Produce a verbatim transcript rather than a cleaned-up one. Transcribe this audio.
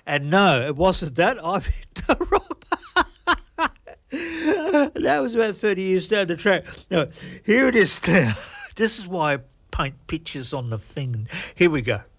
And no, it wasn't that. I've hit the wrong. That was about thirty years down the track. No, here it is now. This is why I paint pictures on the thing. Here we go.